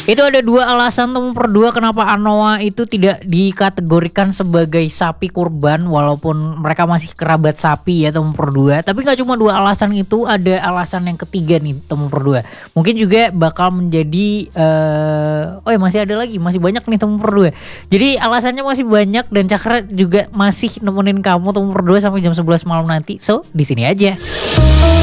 Itu ada 2 alasan nomor 2 kenapa Anoa itu tidak dikategorikan sebagai sapi kurban walaupun mereka masih kerabat sapi ya nomor 2. Tapi nggak cuma 2 alasan itu, ada alasan yang ketiga nih nomor 2. Mungkin juga bakal menjadi masih ada lagi, masih banyak nih nomor 2. Jadi alasannya masih banyak dan Cakra juga masih nemenin kamu nomor 2 sampai jam 11 malam nanti. So, di sini aja.